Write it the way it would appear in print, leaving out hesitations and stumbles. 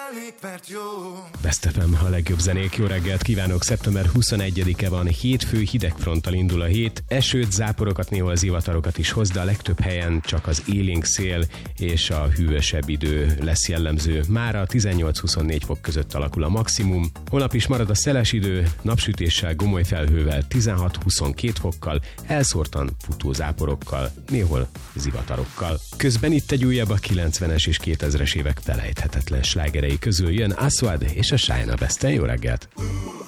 elég, mert jó. Best FM, a legjobb zenék, jó reggelt kívánok! Szeptember 21-e van, hétfő, hidegfronttal indul a hét. Esőt, záporokat, néhol zivatarokat is hoz, de a legtöbb helyen csak az élénk szél és a hűvösebb idő lesz jellemző. Mára 18-24 fok között alakul a maximum. Holnap is marad a szeles idő, napsütéssel, gomoly felhővel, 16-22 fokkal, elszórtan futó záporokkal, néhol zivatarokkal. Közben itt egy újabb, a 90-es és 2000-es évek felejthetetlen slágerei közül jön Aswad és a Shine a Besten. Jó reggelt!